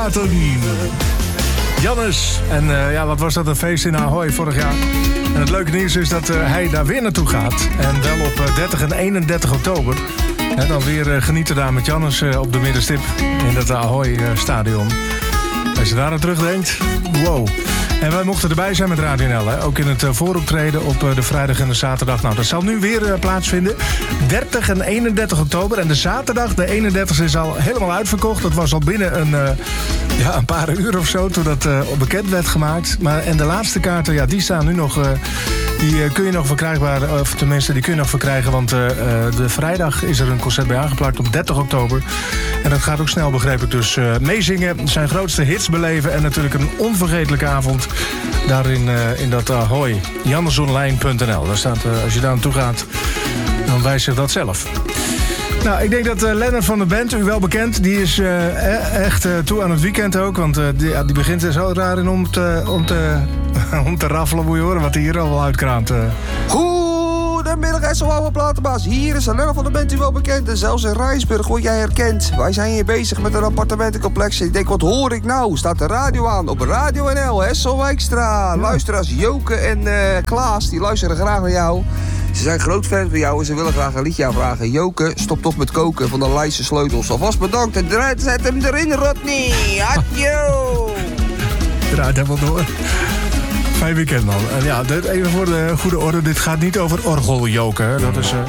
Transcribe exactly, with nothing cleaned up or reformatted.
Jannes. En uh, ja, wat was dat een feest in Ahoy vorig jaar. En het leuke nieuws is dat uh, hij daar weer naartoe gaat. En wel op uh, dertig en eenendertig oktober. En dan weer uh, genieten daar met Jannes uh, op de middenstip in het Ahoy uh, stadion. Als je daar aan terugdenkt, wow. En wij mochten erbij zijn met Radio N L, hè? Ook in het uh, vooroptreden op uh, de vrijdag en de zaterdag. Nou, dat zal nu weer uh, plaatsvinden. dertig en eenendertig oktober. En de zaterdag, de eenendertigste, is al helemaal uitverkocht. Dat was al binnen een, uh, ja, een paar uur of zo toen dat uh, bekend werd gemaakt. Maar, en de laatste kaarten, ja, die staan nu nog... Uh, die uh, kun je nog verkrijgbaar, of tenminste, die kun je nog verkrijgen. Want uh, uh, de vrijdag is er een concert bij aangeplakt op dertig oktober. En dat gaat ook snel, begreep ik. Dus uh, meezingen, zijn grootste hits beleven. En natuurlijk een onvergetelijke avond daarin uh, in dat Ahoy. jannesonline punt n l. Daar staat, uh, als je daar naartoe gaat, dan wijst zich dat zelf. Nou, ik denk dat uh, Lennart van de band, u wel bekend, die is uh, echt uh, toe aan het weekend ook. Want uh, die, ja, die begint er zo raar in om te, om te, om te raffelen, moet je horen wat hij hier al wel uitkraamt. Uh. Goedemiddag, S O oude platenbaas. Hier is Lennart van de band, u wel bekend. En zelfs in Rijnsburg word jij herkend. Wij zijn hier bezig met een appartementencomplex. Ik denk, wat hoor ik nou? Staat de radio aan op Radio N L, Hessel Wijkstra. Luisteraars Joke en uh, Klaas, die luisteren graag naar jou. Ze zijn groot fans van jou en ze willen graag een liedje aanvragen. Joke, stop toch met koken van de Leidse Sleutels. Alvast bedankt en zet hem erin, Rodney. Adjo! Draait helemaal door. Fijn weekend, man. En ja, dit, even voor de goede orde. Dit gaat niet over orgeljoken. Dat is... Uh...